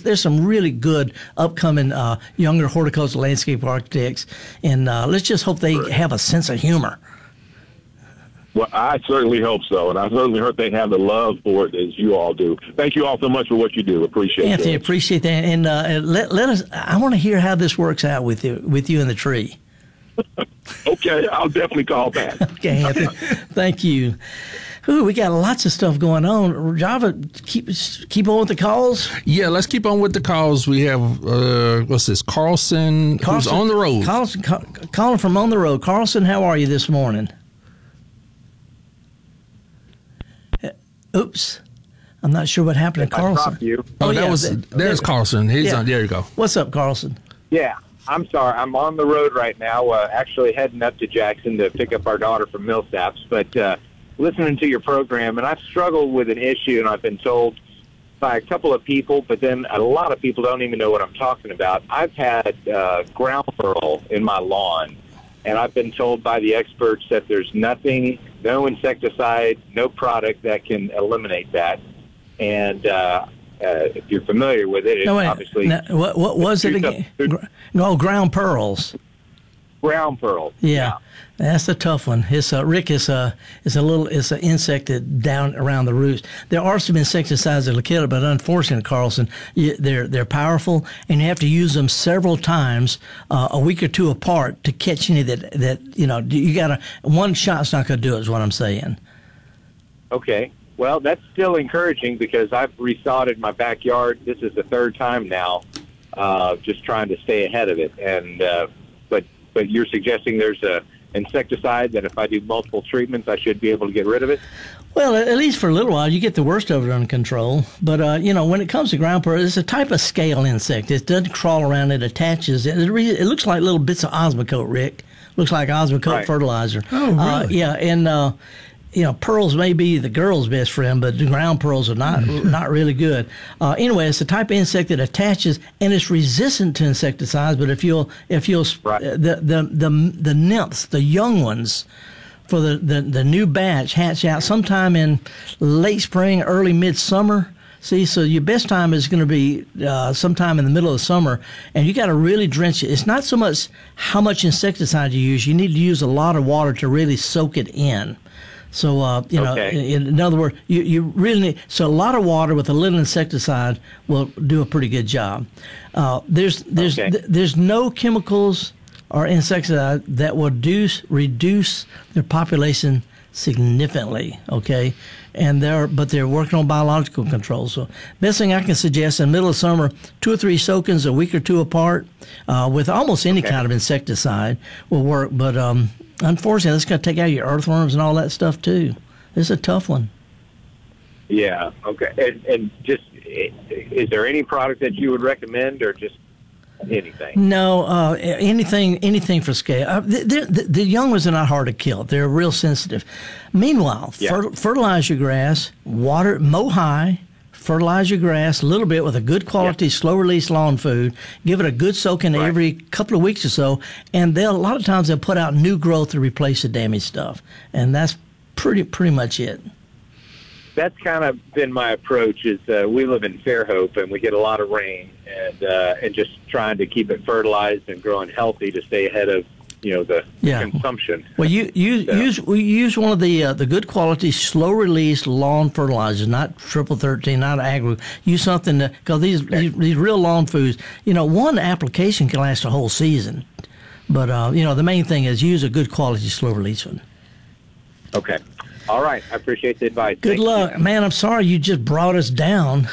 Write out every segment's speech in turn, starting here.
there's some really good upcoming younger horticultural landscape architects, and let's just hope they have a sense of humor. Well, I certainly hope so, and I certainly hope they have the love for it as you all do. Thank you all so much for what you do. Appreciate it. Anthony, appreciate that, and let us. I want to hear how this works out with you and the tree. Okay, I'll definitely call back. Okay, Anthony, thank you. Ooh, we got lots of stuff going on. Java, keep on with the calls. Yeah, let's keep on with the calls. We have what's this? Carlson, who's on the road. Calling from on the road. Carlson, how are you this morning? Oops, I'm not sure what happened to Carlson. There's Carlson. He's on. There you go. What's up, Carlson? Yeah, I'm sorry. I'm on the road right now, actually heading up to Jackson to pick up our daughter from Millsaps. But listening to your program, and I've struggled with an issue, and I've been told by a couple of people, but then a lot of people don't even know what I'm talking about. I've had ground pearl in my lawn, and I've been told by the experts that there's nothing, no insecticide, no product that can eliminate that. And if you're familiar with it, obviously... what was it again? Ground pearls. Ground pearl. Yeah. That's a tough one. Rick is an insect that down around the roots. There are some insecticides that will kill it, but unfortunately, Carlson, they're powerful, and you have to use them several times, a week or two apart, to catch any that you gotta. One shot's not going to do it. Is what I'm saying. Okay. Well, that's still encouraging because I've resodded my backyard. This is the third time now, just trying to stay ahead of it. And but you're suggesting there's a insecticide that if I do multiple treatments, I should be able to get rid of it? Well, at least for a little while, you get the worst of it under control. But, when it comes to ground pearl, it's a type of scale insect. It doesn't crawl around. It attaches. It looks like little bits of Osmocote, Rick. Looks like Osmocote fertilizer. Oh, really? Yeah, and... pearls may be the girl's best friend, but the ground pearls are not really good. Anyway, it's a type of insect that attaches, and it's resistant to insecticides. But if you'll the nymphs, the young ones, for the new batch hatch out sometime in late spring, early midsummer. See, so your best time is going to be sometime in the middle of summer, and you got to really drench it. It's not so much how much insecticide you use. You need to use a lot of water to really soak it in. So, in other words, you really need, so a lot of water with a little insecticide will do a pretty good job. There's no chemicals or insecticide that will reduce their population significantly, okay? But they're working on biological control. So best thing I can suggest in the middle of summer, 2 or 3 soakings a week or two apart with almost any kind of insecticide will work. But unfortunately, it's going to take out your earthworms and all that stuff too. It's a tough one. Yeah, okay. And just, is there any product that you would recommend or just anything? No, anything for scale. The young ones are not hard to kill. They're real sensitive. Meanwhile, fertilize your grass, water, mow high, fertilize your grass a little bit with a good quality, slow-release lawn food. Give it a good soaking every couple of weeks or so, and a lot of times they'll put out new growth to replace the damaged stuff, and that's pretty much it. That's kind of been my approach. Is we live in Fairhope and we get a lot of rain, and just trying to keep it fertilized and growing healthy to stay ahead of the consumption. Well, use one of the good quality slow release lawn fertilizers, not Triple 13, not Agro. Use something because these real lawn foods, one application can last a whole season, but the main thing is use a good quality slow release one. Okay. All right. I appreciate the advice. Good luck. Man, I'm sorry you just brought us down.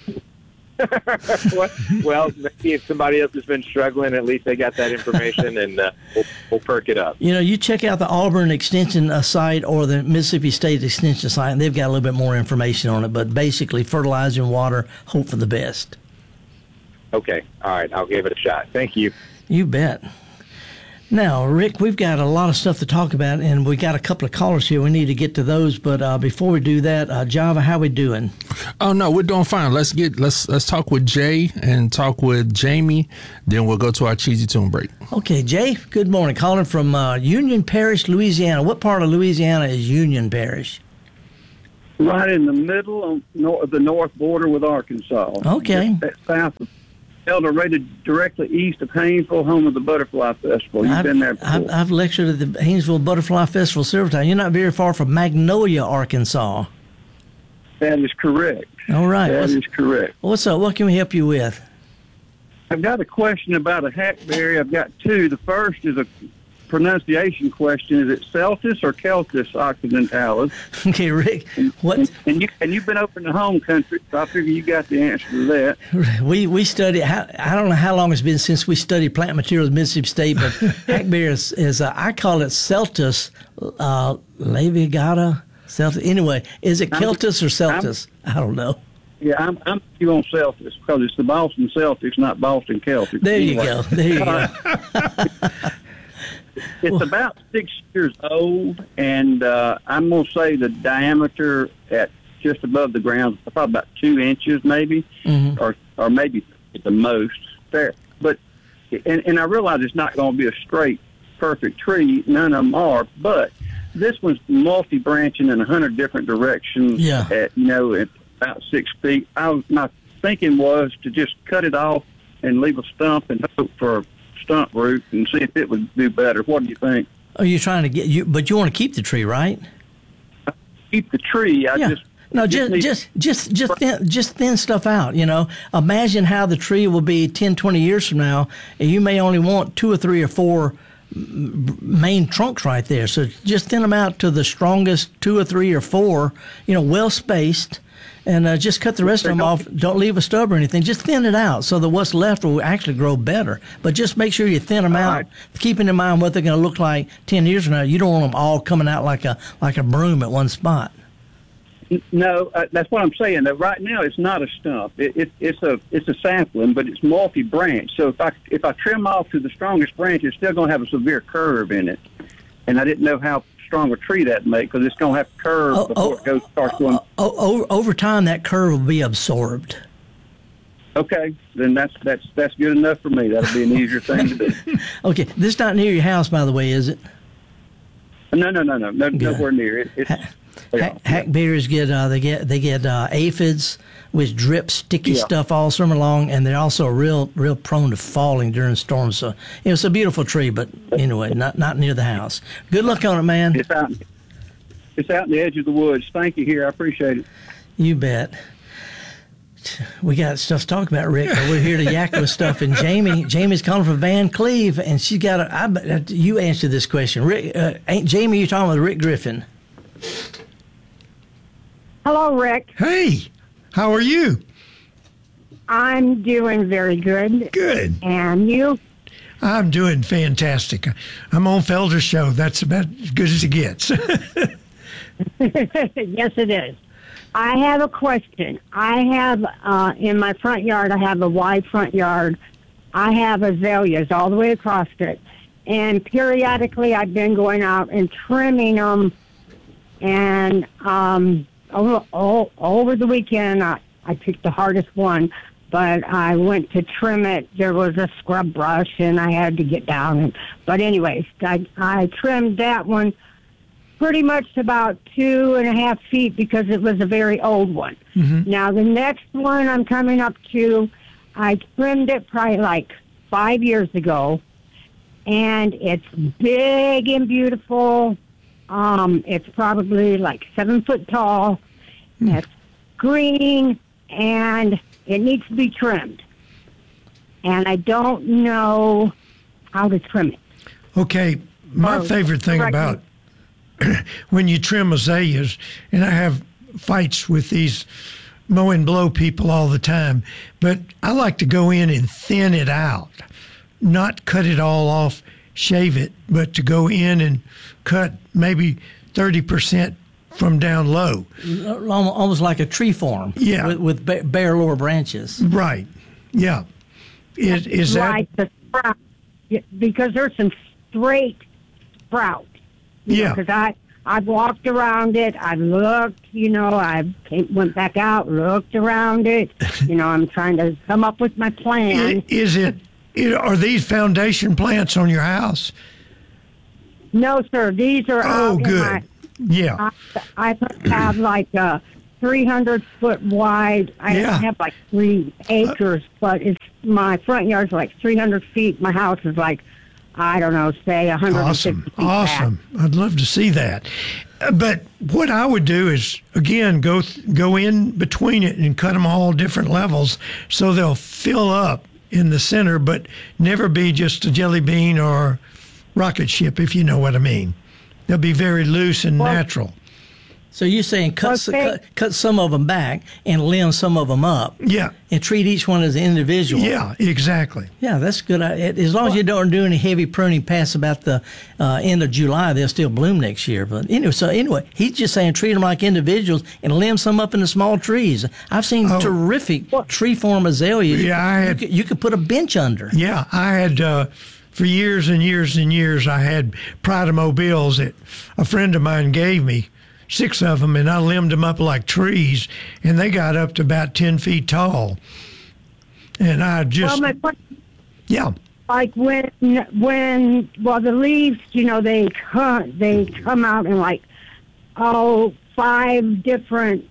Well, maybe if somebody else has been struggling, at least they got that information, and we'll perk it up. You check out the Auburn Extension site or the Mississippi State Extension site, and they've got a little bit more information on it. But basically, fertilizer and water, hope for the best. Okay. All right. I'll give it a shot. Thank you. You bet. Now, Rick, we've got a lot of stuff to talk about, and we got a couple of callers here. We need to get to those, but before we do that, Java, how we doing? Oh no, we're doing fine. Let's talk with Jay and talk with Jamie. Then we'll go to our cheesy tune break. Okay, Jay. Good morning. Calling from Union Parish, Louisiana. What part of Louisiana is Union Parish? Right in the middle of the north border with Arkansas. Okay. Just south of El Dorado, directly east of Haynesville, home of the Butterfly Festival. You've been there before. I've lectured at the Haynesville Butterfly Festival several times. You're not very far from Magnolia, Arkansas. That is correct. All right. That is correct. What's up? What can we help you with? I've got a question about a hackberry. I've got two. The first is a pronunciation question. Is it Celtis or Celtis occidentalis? Okay, Rick. What? And you've been up in the home country, so I figure you got the answer to that. We study. I don't know how long it's been since we studied plant materials at Mississippi State, but hackberry is I call it Celtis labiata. Celtis. Anyway, is it Celtis or Celtis? I don't know. Yeah, I'm you on Celtics because it's the Boston Celtics, not Boston Celtics. There you go. There you go. It's about 6 years old, and I'm going to say the diameter at just above the ground is probably about 2 inches, maybe, or maybe at the most. There, but and I realize it's not going to be a straight, perfect tree. None of them are, but this one's multi-branching in 100 different directions. Yeah. At about 6 feet. My thinking was to just cut it off and leave a stump and hope for a stump root and see if it would do better. What do you think? Are you trying to get you? But you want to keep the tree, right? Keep the tree. Just thin stuff out. Imagine how the tree will be 10, 20 years from now, and you may only want 2 or 3 or 4 main trunks right there. So just thin them out to the strongest 2 or 3 or 4. Well spaced. And just cut the rest of them off. Don't leave a stub or anything. Just thin it out so that what's left will actually grow better. But just make sure you thin them out, keeping in mind what they're going to look like 10 years from now. You don't want them all coming out like a broom at one spot. No, that's what I'm saying. That right now it's not a stump. It's a sapling, but it's multi-branch. So if I trim off to the strongest branch, it's still going to have a severe curve in it. And I didn't know how strong a tree that make because it's going to have to curve before it starts going. Over time, that curve will be absorbed. Okay, then that's good enough for me. That'll be an easier thing to do. Okay, this is not near your house, by the way, is it? No, nowhere near it. Hackberries get aphids, which drip sticky stuff all summer long, and they're also real prone to falling during storms. So it's a beautiful tree, but anyway, not near the house. Good luck on it, man. It's out in the edge of the woods. Thank you. Here, I appreciate it. You bet. We got stuff to talk about, Rick, but we're here to yak with stuff. And Jamie's calling from Van Cleve, and she got you answer this question. Rick, Jamie, you're talking with Rick Griffin. Hello, Rick. Hey, how are you? I'm doing very good. Good. And you? I'm doing fantastic. I'm on Felder's show. That's about as good as it gets. Yes, it is. I have a question. I have, in my front yard, I have a wide front yard. I have azaleas all the way across it. And periodically I've been going out and trimming them. And over the weekend, I picked the hardest one, but I went to trim it. There was a scrub brush, and I had to get down. But anyways, I trimmed that one pretty much about 2.5 feet because it was a very old one. Mm-hmm. Now, the next one I'm coming up to, I trimmed it probably like 5 years ago, and it's big and beautiful. It's probably like 7 foot tall. It's green, and it needs to be trimmed. And I don't know how to trim it. Okay, my favorite thing about when you trim azaleas, and I have fights with these mow and blow people all the time, but I like to go in and thin it out, not cut it all off, shave it, but to go in and cut maybe 30% from down low. Almost like a tree form. Yeah. With bare lower branches. Right. Yeah. Is that... Right, the sprout. Because there's some straight sprout. Yeah. Because I've walked around it. I've looked, I went back out, looked around it. I'm trying to come up with my plan. Are these foundation plants on your house? No, sir. These are out good. Yeah. I have like a 300-foot wide. I have like 3 acres, but my front yard's like 300 feet. My house is like, I don't know, say 150 feet Awesome. back. I'd love to see that. But what I would do is, again, go in between it and cut them all different levels so they'll fill up in the center, but never be just a jelly bean or rocket ship, if you know what I mean. They'll be very loose and natural. So you're saying cut some of them back and limb some of them up. Yeah. And treat each one as an individual. Yeah, exactly. Yeah, that's good. As long as you don't do any heavy pruning past about the end of July, they'll still bloom next year. But anyway, he's just saying treat them like individuals and limb some up into small trees. I've seen terrific tree form azaleas. Yeah, you could put a bench under. Yeah, I had for years and years and years, I had Pride of Mobiles that a friend of mine gave me. 6 of them, and I limbed them up like trees, and they got up to about 10 feet tall. And I just, yeah. Like when the leaves, they come out in like 5 different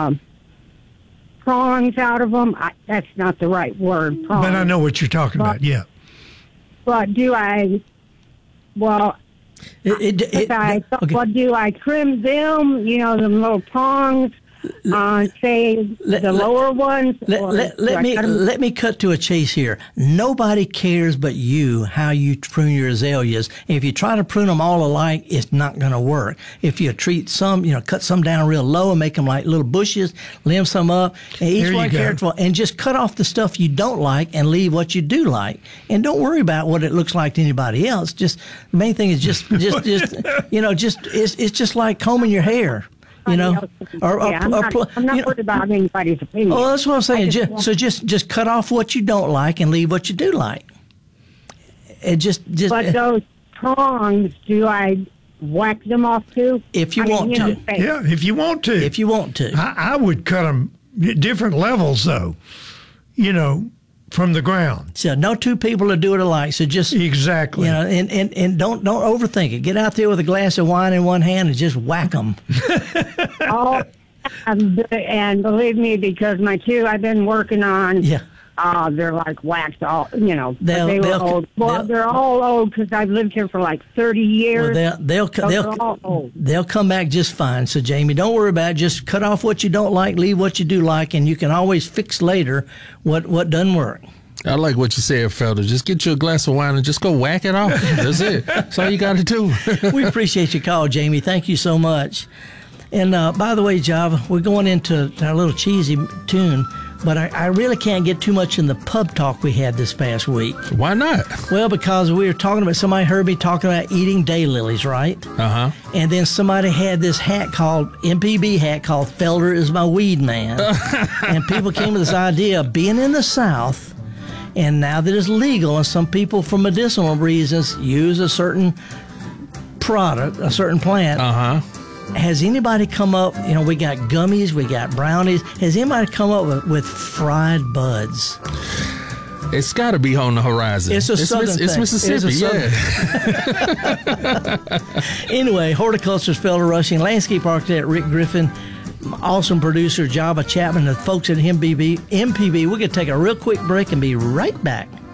prongs out of them. That's not the right word. Prongs. But I know what you're talking about. Yeah. But do I? Well. Do I trim them? Them little prongs. Say the lower ones. Let me cut to a chase here. Nobody cares but you how you prune your azaleas. If you try to prune them all alike, it's not going to work. If you treat some, cut some down real low and make them like little bushes, limb some up, and each one careful, and just cut off the stuff you don't like and leave what you do like. And don't worry about what it looks like to anybody else. Just the main thing is just it's just like combing your hair. I'm not worried about anybody's opinion. Oh, that's what I'm saying. Just cut off what you don't like and leave what you do like. But those prongs, do I whack them off too? If you want to. Yeah, if you want to. If you want to. I would cut them at different levels, though. From the ground. So no 2 people to do it alike. So just exactly. And don't overthink it. Get out there with a glass of wine in one hand and just whack them. And believe me, because my 2 I've been working on. Yeah. They're like waxed all, they were old. Well, they're all old because I've lived here for like 30 years. Well, they'll come back just fine. So, Jamie, don't worry about it. Just cut off what you don't like, leave what you do like, and you can always fix later what doesn't work. I like what you said, Felder. Just get you a glass of wine and just go whack it off. That's it. That's all you got to do. We appreciate your call, Jamie. Thank you so much. And by the way, Java, we're going into our little cheesy tune. But I really can't get too much in the pub talk we had this past week. Why not? Well, because we were talking about, somebody heard me talking about eating daylilies, right? Uh-huh. And then somebody had this MPB hat called Felder is my weed man. And people came with this idea of being in the South, and now that it's legal, and some people for medicinal reasons use a certain product, a certain plant. Uh-huh. Has anybody come up, we got gummies, we got brownies. Has anybody come up with fried buds? It's got to be on the horizon. It's Southern thing. It's Mississippi, Anyway, horticulturist Felder Rushing, landscape architect Rick Griffin, awesome producer Java Chapman, the folks at MPB. We're going to take a real quick break and be right back.